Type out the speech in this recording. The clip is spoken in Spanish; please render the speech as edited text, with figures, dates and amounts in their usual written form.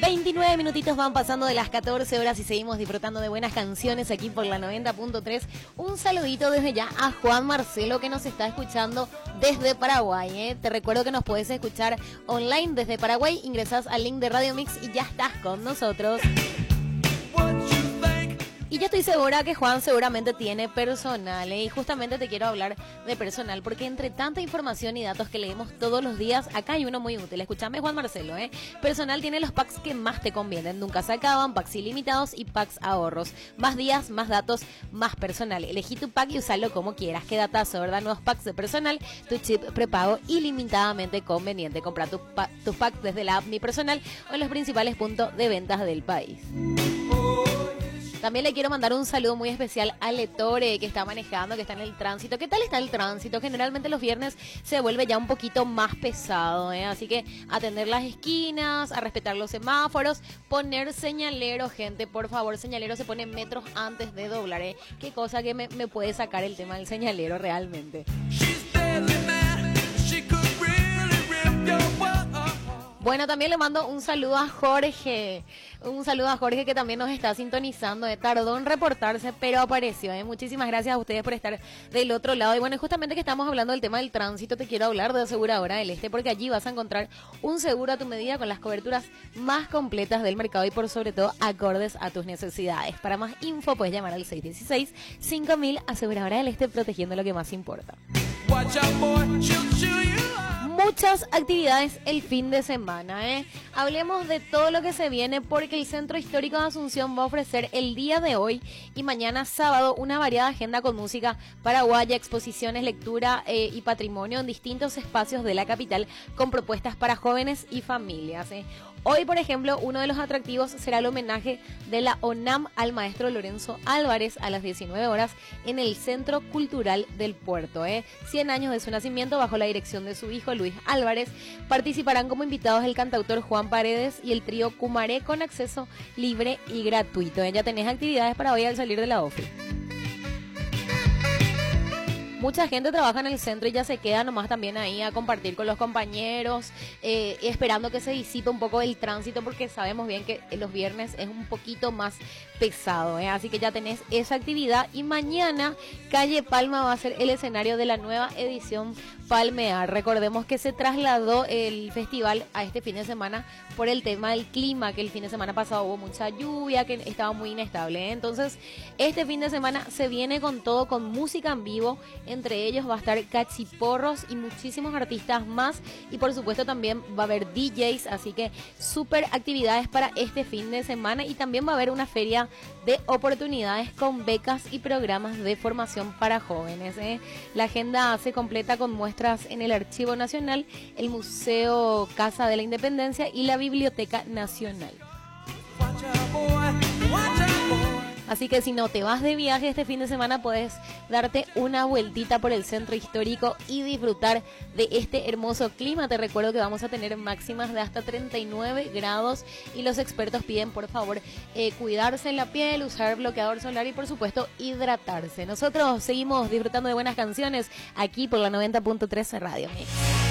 29 minutitos van pasando de las 14 horas y seguimos disfrutando de buenas canciones aquí por la 90.3. Un saludito desde ya a Juan Marcelo que nos está escuchando desde Paraguay. Te recuerdo que nos puedes escuchar online desde Paraguay. Ingresas al link de Radio Mix y ya estás con nosotros. Y yo estoy segura que Juan seguramente tiene personal, y justamente te quiero hablar de personal porque entre tanta información y datos que leemos todos los días, acá hay uno muy útil. Escúchame, Juan Marcelo, Personal tiene los packs que más te convienen, nunca se acaban, packs ilimitados y packs ahorros. Más días, más datos, más personal. Elegí tu pack y usalo como quieras. Qué datazo, ¿verdad? Nuevos packs de personal, tu chip prepago ilimitadamente conveniente. Compra tus packs desde la app Mi Personal o en los principales puntos de ventas del país. También le quiero mandar un saludo muy especial a Letore, que está manejando, que está en el tránsito. ¿Qué tal está el tránsito? Generalmente los viernes se vuelve ya un poquito más pesado, Así que atender las esquinas, a respetar los semáforos, poner señalero, gente, por favor. Señalero se pone metros antes de doblar, Qué cosa que me puede sacar el tema del señalero realmente. Bueno, también le mando un saludo a Jorge. Un saludo a Jorge que también nos está sintonizando. Tardó en reportarse, pero apareció. Muchísimas gracias a ustedes por estar del otro lado. Y bueno, justamente que estamos hablando del tema del tránsito, te quiero hablar de Aseguradora del Este, porque allí vas a encontrar un seguro a tu medida con las coberturas más completas del mercado y por sobre todo acordes a tus necesidades. Para más info puedes llamar al 616-5000. Aseguradora del Este, protegiendo lo que más importa. Muchas actividades el fin de semana, Hablemos de todo lo que se viene porque el Centro Histórico de Asunción va a ofrecer el día de hoy y mañana sábado una variada agenda con música paraguaya, exposiciones, lectura y patrimonio en distintos espacios de la capital con propuestas para jóvenes y familias. Hoy, por ejemplo, uno de los atractivos será el homenaje de la ONAM al maestro Lorenzo Álvarez a las 19 horas en el Centro Cultural del Puerto. 100 años de su nacimiento bajo la dirección de su hijo Luis Álvarez. Participarán como invitados el cantautor Juan Paredes y el trío Cumaré con acceso libre y gratuito. Ya tenés actividades para hoy al salir de la OFI. Mucha gente trabaja en el centro y ya se queda nomás también ahí a compartir con los compañeros, esperando que se disipe un poco el tránsito porque sabemos bien que los viernes es un poquito más pesado, Así que ya tenés esa actividad y mañana Calle Palma va a ser el escenario de la nueva edición Palmear. Recordemos que se trasladó el festival a este fin de semana por el tema del clima, que el fin de semana pasado hubo mucha lluvia, que estaba muy inestable, Entonces, este fin de semana se viene con todo, con música en vivo. Entre ellos va a estar Cachiporros y muchísimos artistas más. Y por supuesto también va a haber DJs, así que súper actividades para este fin de semana. Y también va a haber una feria de oportunidades con becas y programas de formación para jóvenes. La agenda se completa con muestras en el Archivo Nacional, el Museo Casa de la Independencia y la Biblioteca Nacional. Así que si no te vas de viaje este fin de semana, puedes darte una vueltita por el centro histórico y disfrutar de este hermoso clima. Te recuerdo que vamos a tener máximas de hasta 39 grados y los expertos piden, por favor, cuidarse en la piel, usar bloqueador solar y, por supuesto, hidratarse. Nosotros seguimos disfrutando de buenas canciones aquí por la 90.3 Radio Mix.